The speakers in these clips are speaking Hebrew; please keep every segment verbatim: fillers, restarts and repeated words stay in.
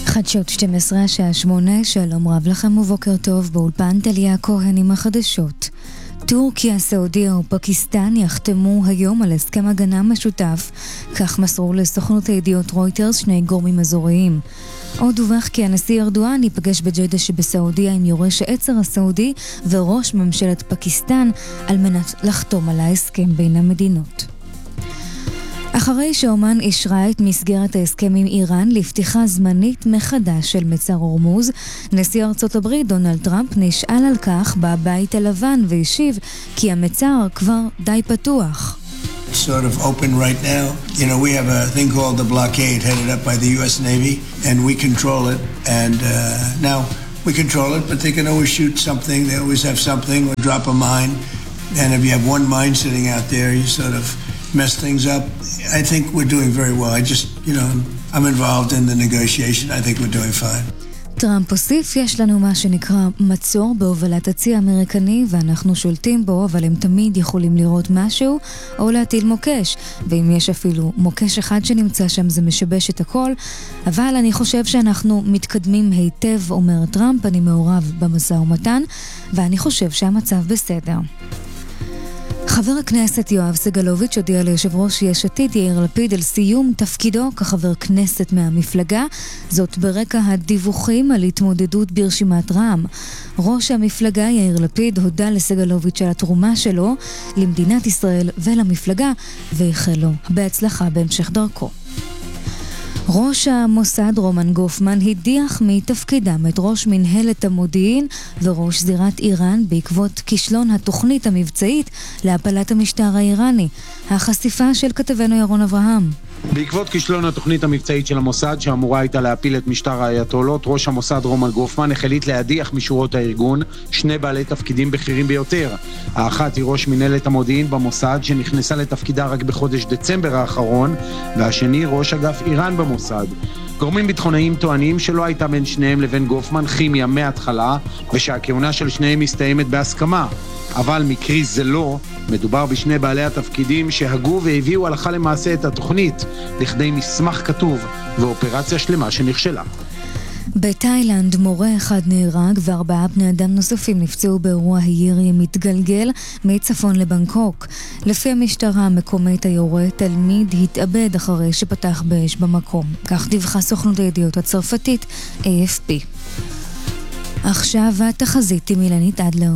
חדשות שתים עשרה השעה שמונה, שלום רב לכם ובוקר טוב, באולפן טליה כהן עם החדשות. טורקיה, סעודיה ופקיסטן יחתמו היום על הסכם הגנה משותף, כך מסרו לסוכנות הידיעות רויטרס שני גורמים אזוריים. עוד דווח כי הנשיא ארדואן ייפגש בג'ידה שבסעודיה עם יורש העצר הסעודי וראש ממשלת פקיסטן על מנת לחתום על ההסכם בין המדינות. אחרי שאומן אישרה את מסגרת ההסכם עם איראן לפתיחה זמנית מחדש של מצר הורמוז, נשיא ארצות הברית דונלד טראמפ נשאל על כך בבית הלבן והשיב כי המצר כבר די פתוח. Sort of open right now. You know, we have a thing called the blockade headed up by the U S Navy, and we control it. And uh, now we control it, but they can always shoot something. They always have something or drop a mine. And if you have one mine sitting out there, you sort of mess things up. I think we're doing very well. I just, you know, I'm involved in the negotiation. I think we're doing fine. טראמפ הוסיף, יש לנו מה שנקרא מצור בהובלת הצי האמריקני ואנחנו שולטים בו, אבל הם תמיד יכולים לראות משהו או להטיל מוקש, ואם יש אפילו מוקש אחד שנמצא שם זה משבש את הכל, אבל אני חושב שאנחנו מתקדמים היטב, אומר טראמפ, אני מעורב במשא ומתן ואני חושב שהמצב בסדר. חבר הכנסת יואב סגלוביץ' הודיע ליושב ראש יש עתיד יאיר לפיד על סיום תפקידו כחבר כנסת מהמפלגה, זאת ברקע הדיווחים על התמודדות ברשימת רע"מ. ראש המפלגה יאיר לפיד הודע לסגלוביץ' על התרומה שלו למדינת ישראל ולמפלגה ואיחל לו בהצלחה בהמשך דרכו. ראש המוסד רומן גופמן הדיח מתפקידם את ראש מנהלת המודיעין וראש זירת איראן בעקבות כישלון התוכנית המבצעית להפלת המשטר האיראני. החשיפה של כתבנו ירון אברהם. בעקבות כישלון התוכנית המבצעית של המוסד שאמורה הייתה להפיל את משטר האייתולות, ראש המוסד רומן גופמן החליט להדיח משורות הארגון שני בעלי תפקידים בכירים ביותר. האחת היא ראש מנהלת המודיעין במוסד שנכנסה לתפקידה רק בחודש דצמבר האחרון, והשני ראש אגף איראן במוסד. גורמים ביטחוניים טוענים שלא הייתה בין שניהם לבין גופמן כימיה מההתחלה, ושהכהונה של שניהם מסתיימת בהסכמה. אבל מקרי זה לא, מדובר בשני בעלי התפקידים שהגו והביאו הלכה למעשה את התוכנית לכדי מסמך כתוב ואופרציה שלמה שנכשלה. בתאילנד מורה אחד נהרג וארבעה בני אדם נוספים נפצעו באירוע הירי מתגלגל מצפון לבנקוק. לפי המשטרה המקומית היורה, תלמיד התאבד אחרי שפתח באש במקום. כך דיווחה סוכנות הידיעות הצרפתית איי אף פי. עכשיו התחזית עם אילנית אדלר.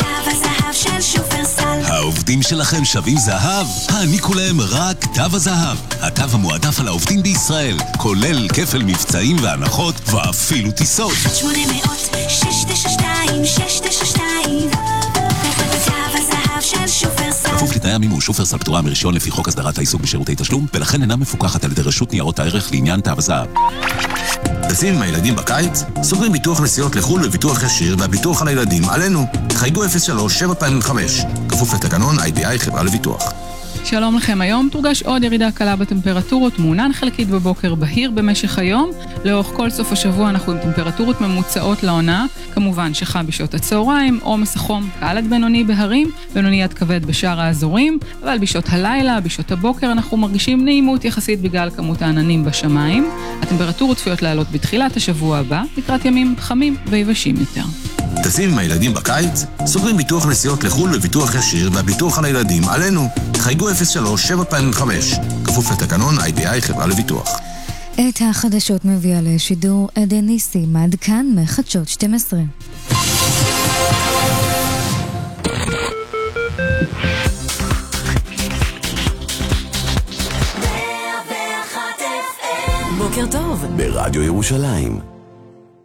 העובדים שלכם שווים זהב? העניקו להם רק תו הזהב, התו המועדף על העובדים בישראל, כולל כפל מבצעים והנחות ואפילו טיסות. שמונה מאות שש תשע שתיים שש תשע שתיים תו הזהב של שופרסל. כפוף לתנאי המימוש, שופרסל פטורה מרישיון לפי חוק הסדרת העיסוק בשירותי תשלום, ולכן אינה מפוקחת על ידי רשות ניירות הערך לעניין תו הזהב. טסים עם הילדים בקיץ? סוגרים ביטוח נסיעות לחו"ל בביטוח ישיר והביטוח על הילדים עלינו. חייגו אפס שלוש שבע פעמים חמש. כפוף לתקנון איי בי איי חברה לביטוח. שלום לכם, היום תורגש עוד ירידה קלה בטמפרטורות, מעונן חלקית בבוקר, בהיר במשך היום. לאורך כל סוף השבוע אנחנו עם טמפרטורות ממוצעות לעונה, כמובן שחם בשעות הצהריים, עומס החום קל עד בינוני בהרים, בינוני עד כבד בשאר האזורים, אבל בשעות הלילה, בשעות הבוקר אנחנו מרגישים נעימות יחסית בגלל כמות העננים בשמיים. הטמפרטורות צפויות לעלות בתחילת השבוע הבא, לקראת ימים חמים ויבשים יותר. טסים עם הילדים בקיץ? סוגרים ביטוח נסיעות לחו"ל בביטוח ישיר והביטוח על הילדים עלינו. חייגו אפס שלוש שבע פעמים חמש. כפוף לתקנון איי בי איי חברה לביטוח. את החדשות מביאה לשידור עדן ניסים, עד כאן מחדשות שתים עשרה. בוקר טוב ברדיו ירושלים.